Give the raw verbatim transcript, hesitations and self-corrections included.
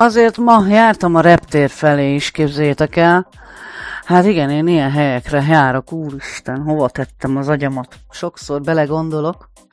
azért ma jártam a reptér felé is, képzeljétek el. Hát igen, én ilyen helyekre járok, úristen, hova tettem az agyamat. Sokszor belegondolok.